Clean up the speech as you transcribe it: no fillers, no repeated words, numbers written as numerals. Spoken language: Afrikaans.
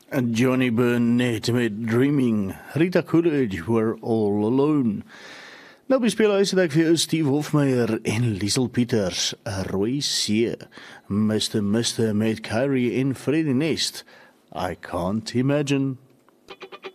And Johnny Burnett met Dreaming. Rita Coolidge, We're All Alone. Nou bespeel hy het ek vir jou Steve Hofmeyer en Liesel Pieters, Roy C. Mr. met Kyrie en Freddie Nest. I Can't Imagine.